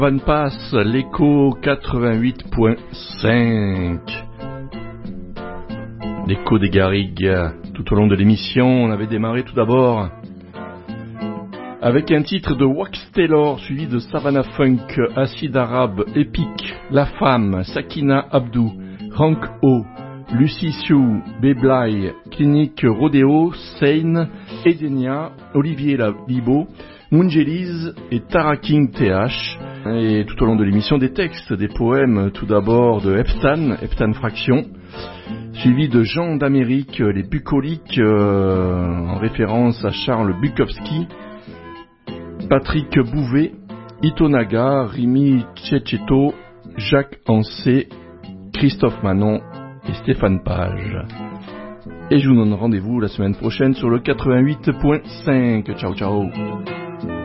Van Passe, l'écho 88.5. L'écho des Garrigues. Tout au long de l'émission, on avait démarré tout d'abord avec un titre de Wax Taylor, suivi de Savannah Funk, Acide Arabe, Epic, La Femme, Sakina Abdou, Rank O, Lucy Sioux, Beblai, Clinique Rodeo, Seine, Edenia, Olivier Libo, Mungelise et Tara King TH. Et tout au long de l'émission, des textes, des poèmes, tout d'abord de Eptan Fraction, suivi de Jean d'Amérique, les bucoliques, en référence à Charles Bukowski, Patrick Bouvet, Itonaga, Rimi Tchetcheto, Jacques Ancet, Christophe Manon et Stéphane Page. Et je vous donne rendez-vous la semaine prochaine sur le 88.5. Ciao ciao.